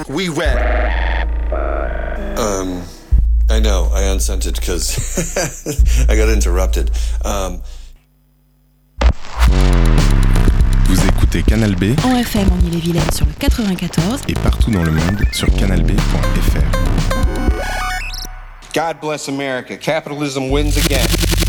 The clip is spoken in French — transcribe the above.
We rap. I know, I unsent it because I got interrupted. Vous écoutez Canal B en FM en Ille-et-Vilaine sur le 94 et partout dans le monde sur canalb.fr. God bless America. Capitalism wins again.